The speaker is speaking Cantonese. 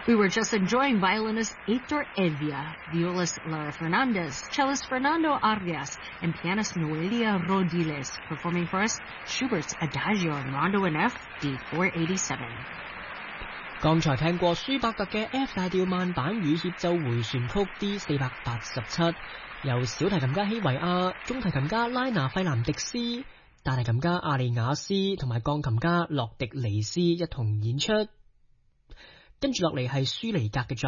We were just enjoying violinist Heitor Evia, violist Lara Fernandez, cellist Fernando Arias, and pianist Noelia Rodiles performing for us Schubert's Adagio in Rondo in F, D487. 剛才聽過舒伯特嘅 F 大調慢板與協奏迴旋曲 D487， 由小提琴家希維亞、中提琴家拉拿費南迪斯、大提琴家阿利亞斯同埋鋼琴家洛迪尼斯一同演出。跟住落嚟係舒尼格嘅作